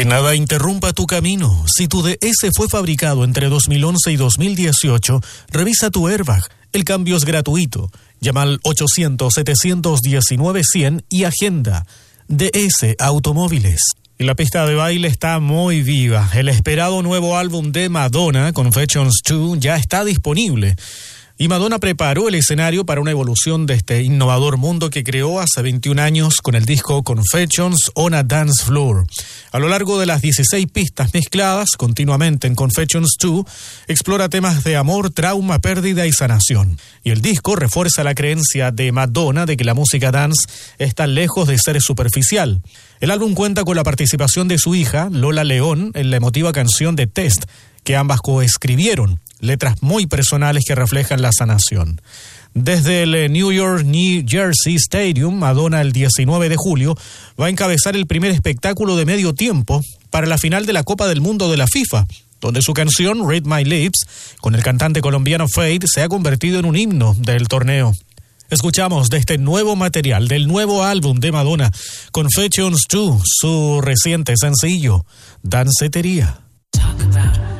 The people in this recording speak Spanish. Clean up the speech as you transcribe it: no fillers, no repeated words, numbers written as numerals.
Que nada interrumpa tu camino. Si tu DS fue fabricado entre 2011 y 2018, revisa tu airbag. El cambio es gratuito. Llama al 800-719-100 y agenda. DS Automóviles. Y la pista de baile está muy viva. El esperado nuevo álbum de Madonna, Confessions 2, ya está disponible. Y Madonna preparó el escenario para una evolución de este innovador mundo que creó hace 21 años con el disco Confessions on a Dance Floor. A lo largo de las 16 pistas mezcladas continuamente en Confessions 2, explora temas de amor, trauma, pérdida y sanación. Y el disco refuerza la creencia de Madonna de que la música dance está lejos de ser superficial. El álbum cuenta con la participación de su hija, Lola León, en la emotiva canción de Test, que ambas coescribieron. Letras muy personales que reflejan la sanación. Desde el New Jersey Stadium, Madonna el 19 de julio va a encabezar el primer espectáculo de medio tiempo para la final de la Copa del Mundo de la FIFA, donde su canción Read My Lips, con el cantante colombiano Fade, se ha convertido en un himno del torneo. Escuchamos de este nuevo material, del nuevo álbum de Madonna, Confessions 2, su reciente sencillo, Dancetería.